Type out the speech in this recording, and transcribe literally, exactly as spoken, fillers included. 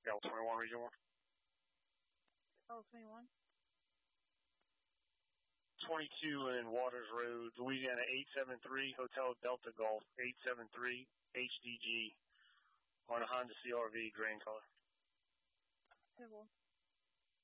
L twenty-one, Region one. L twenty-one. twenty-two in Waters Road, Louisiana eight seven three, Hotel Delta Golf eight seven three, H D G, on a Honda C R V, green color. Table.